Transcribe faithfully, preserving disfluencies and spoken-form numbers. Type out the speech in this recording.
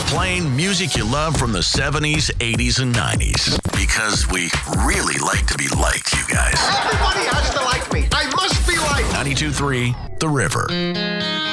Playing music you love from the seventies, eighties, and nineties. Because we really like to be liked, you guys. Everybody has to like me. I must be liked. ninety-two point three The River.